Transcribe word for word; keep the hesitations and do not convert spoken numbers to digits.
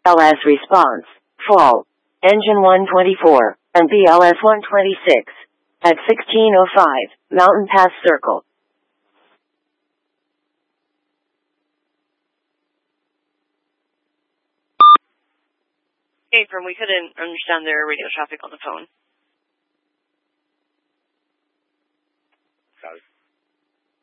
L S response, fall. Engine one twenty-four, and B L S one twenty-six. At sixteen oh five, Mountain Pass Circle. Apron, we couldn't understand their radio traffic on the phone.